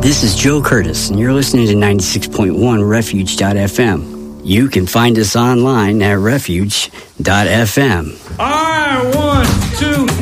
This is Joe Curtis, and you're listening to 96.1 Refuge.fm. You can find us online at refuge.fm. All right, 1, 2...